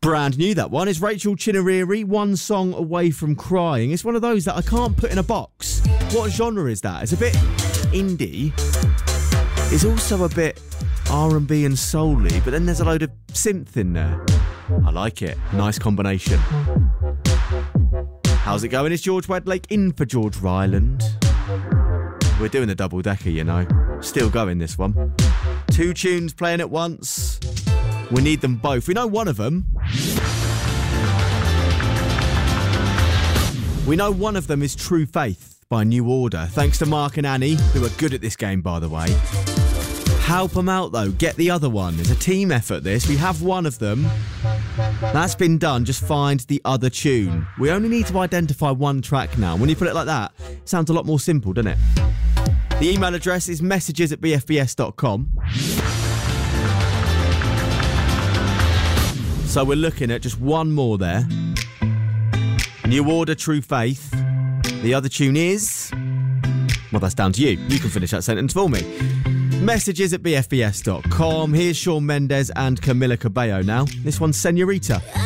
Brand new, that one. Is Rachel Chinariri, One Song Away from Crying. It's one of those that I can't put in a box. What genre is that? It's a bit indie. It's also a bit R&B and soul-y, but then there's a load of synth in there. I like it. Nice combination. How's it going? It's George Wedlake in for George Ryland. We're doing the double-decker, you know. Still going, this one. 2 tunes playing at once. We need them both. We know one of them. We know one of them is True Faith by New Order. Thanks to Mark and Annie, who are good at this game, by the way. Help them out, though. Get the other one. It's a team effort, this. We have one of them. That's been done. Just find the other tune. We only need to identify one track now. When you put it like that, it sounds a lot more simple, doesn't it? The email address is messages@bfbs.com. So we're looking at just one more there. New Order, True Faith. The other tune is... Well, that's down to you. You can finish that sentence for me. Messages@bfbs.com. Here's Shawn Mendes and Camila Cabello now. This one's Senorita.